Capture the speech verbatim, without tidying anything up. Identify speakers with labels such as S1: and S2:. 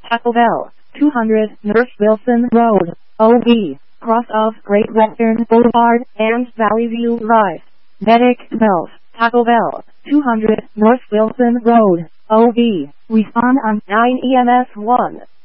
S1: Taco Bell, two hundred North Wilson Road, O B, cross of Great Western Boulevard and Valley View Drive. Medic Bells, Taco Bell, two hundred North Wilson Road, O B, respond on nine E M S one.